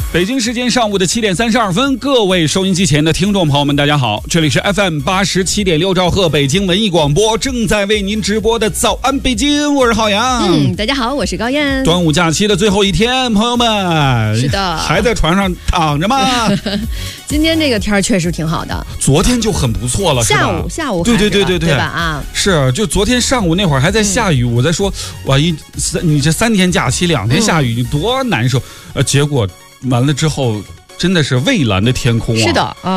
北京时间上午的7点32分，各位收音机前的听众朋友们，大家好，这里是 FM 87.6兆赫北京文艺广播，正在为您直播的早安北京，我是浩洋。 大家好，我是高燕。 端午假期的最后一天，朋友们， 是的， 还在床上躺着吗？ 今天这个天儿确实挺好的， 昨天就很不错了， 下午对吧啊？ 是，就昨天上午那会儿还在下雨，我在说，哇，你这3天假期2天下雨，你多难受。结果完了之后，真的是蔚蓝的天空啊！ 是的